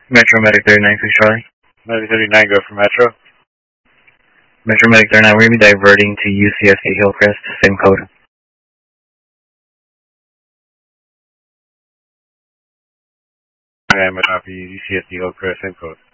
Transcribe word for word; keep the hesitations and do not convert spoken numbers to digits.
Metro Medic thirty-nine, six Charlie. Medic thirty-nine, go for Metro. Metro Medic thirty-nine, we're going to be diverting to U C S D Hillcrest, same code. Okay, I'm going to copy U C S D Hillcrest, same code.